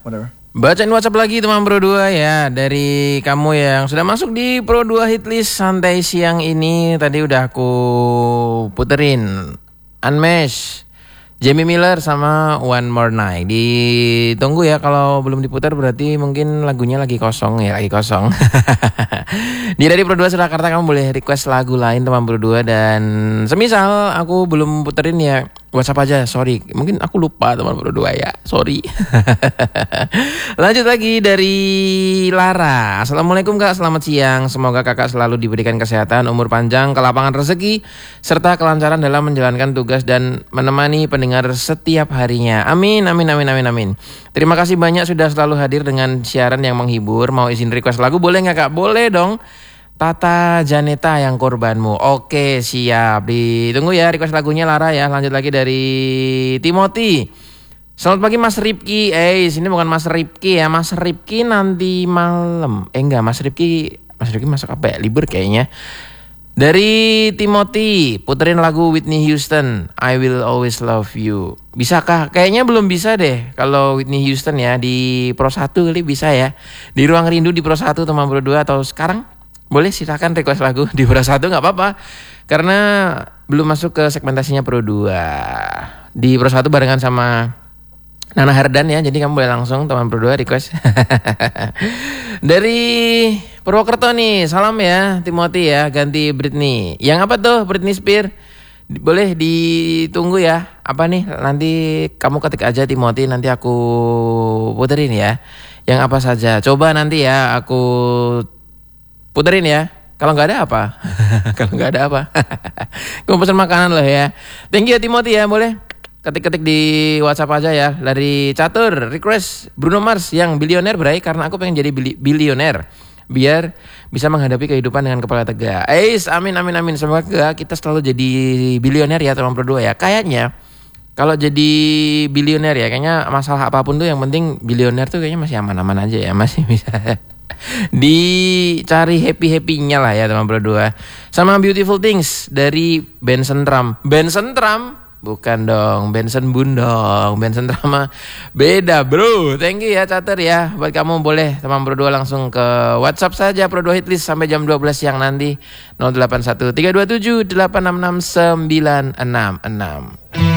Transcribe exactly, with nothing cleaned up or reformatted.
whatever. Bacain WhatsApp lagi teman Pro dua ya. Dari kamu yang sudah masuk di Pro dua Hitlist santai siang ini. Tadi udah aku puterin Unmesh, Jamie Miller sama One More Night. Ditunggu ya, kalau belum diputar berarti mungkin lagunya lagi kosong ya, lagi kosong. Di Radio Pro dua Surakarta kamu boleh request lagu lain teman Pro dua. Dan semisal aku belum puterin ya WhatsApp aja, sorry. Mungkin aku lupa teman Pro dua ya, sorry. Lanjut lagi dari Lara. Assalamualaikum kak, selamat siang. Semoga kakak selalu diberikan kesehatan, umur panjang, kelapangan rezeki, serta kelancaran dalam menjalankan tugas dan menemani pendengar setiap harinya. Amin, amin, amin, amin, amin. Terima kasih banyak sudah selalu hadir dengan siaran yang menghibur. Mau izin request lagu boleh nggak kak? Boleh dong. Tata Janeta yang korbanmu. Oke siap, ditunggu ya request lagunya Lara ya. Lanjut lagi dari Timothy. Selamat pagi Mas Ripki. Eh sini bukan Mas Ripki ya, Mas Ripki nanti malam. Eh enggak, Mas Ripki Mas Ripki masuk apa ya, libur kayaknya. Dari Timothy, puterin lagu Whitney Houston, I Will Always Love You. Bisakah? Kayaknya belum bisa deh kalau Whitney Houston ya. Di Pro satu kali bisa ya. Di Ruang Rindu di Pro satu teman Pro dua, atau sekarang boleh silakan request lagu di Pro satu, gak apa-apa. Karena belum masuk ke segmentasinya Pro dua. Di Pro satu barengan sama Nana Herdan ya. Jadi kamu boleh langsung teman Pro dua request. Dari Purwokerto nih, salam ya Timothy ya, ganti Britney. Yang apa tuh Britney Spears? Boleh ditunggu ya. Apa nih? Nanti kamu ketik aja Timothy, nanti aku puterin ya. Yang apa saja. Coba nanti ya aku puterin ya. Kalau nggak ada apa? Kalau nggak ada apa? Kamu pesan makanan loh ya. Thank you Timothy ya, boleh ketik-ketik di WhatsApp aja ya. Dari Catur request Bruno Mars yang Billionaire, Bray, karena aku pengen jadi bili- bilioner biar bisa menghadapi kehidupan dengan kepala tegak. Eis, amin amin amin. Semoga kita selalu jadi bilioner ya teman Pro dua ya. Kayaknya kalau jadi bilioner ya, kayaknya masalah apapun tuh yang penting bilioner tuh kayaknya masih aman-aman aja ya, masih bisa dicari happy-happy-nya lah ya teman Pro dua. Sama Beautiful Things dari Benson Tram. Benson Tram? Bukan dong, Benson Boone dong. Benson Tram beda bro. Thank you ya Cater ya. Buat kamu boleh teman Pro dua langsung ke WhatsApp saja Pro dua Hitlist sampai jam dua belas siang nanti. Nol delapan satu tiga dua tujuh delapan enam enam sembilan enam enam.